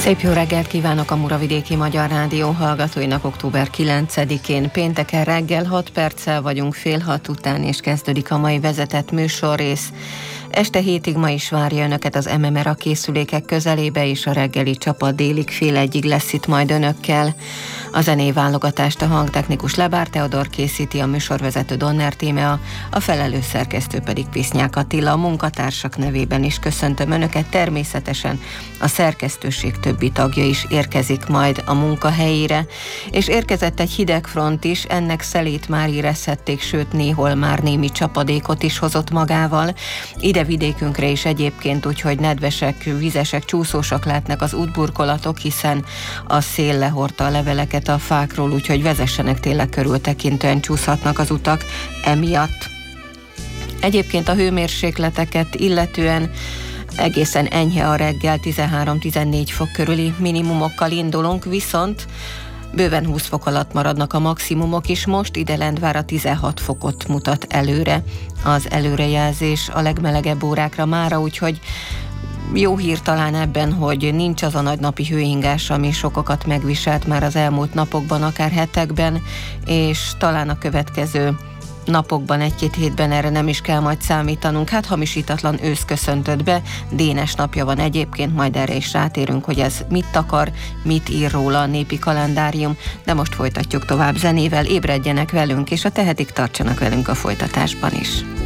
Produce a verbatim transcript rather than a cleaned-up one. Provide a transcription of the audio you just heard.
Szép jó reggelt kívánok a Muravidéki Magyar Rádió hallgatóinak október kilencedikén. Pénteken reggel hat perccel vagyunk fél hat után, és kezdődik a mai vezetett műsorrész. Este hétig ma is várja önöket az em em er a készülékek közelébe, és a reggeli csapat délig fél egyig lesz itt majd önökkel. A zenei válogatást a hangtechnikus Lebár Teodor készíti, a műsorvezető Donner Tímea, a felelő szerkesztő pedig Pisznyák Attila. A munkatársak nevében is köszöntöm önöket, természetesen a szerkesztőség többi tagja is érkezik majd a munkahelyére, és érkezett egy hideg front is, ennek szelét már érezhették, sőt néhol már némi csapadékot is hozott magával. Ide vidékünkre is egyébként, úgyhogy nedvesek, vizesek, csúszósak lehetnek az útburkolatok, hiszen a szél lehordta a leveleket a fákról, úgyhogy vezessenek tényleg körültekintően, csúszhatnak az utak emiatt. Egyébként a hőmérsékleteket illetően egészen enyhe a reggel, tizenhárom-tizennégy fok körüli minimumokkal indulunk, viszont bőven húsz fok alatt maradnak a maximumok is. Most ide lent vár a tizenhat fokot mutat előre az előrejelzés a legmelegebb órákra mára, úgyhogy jó hír talán ebben, hogy nincs az a nagy napi hőingás, ami sokakat megviselt már az elmúlt napokban, akár hetekben, és talán a következő napokban, egy-két hétben erre nem is kell majd számítanunk. Hát hamisítatlan ősz köszöntött be, Dénes napja van egyébként, majd erre is rátérünk, hogy ez mit akar, mit ír róla a népi kalendárium, de most folytatjuk tovább zenével, ébredjenek velünk, és ha tehetik, tartsanak velünk a folytatásban is.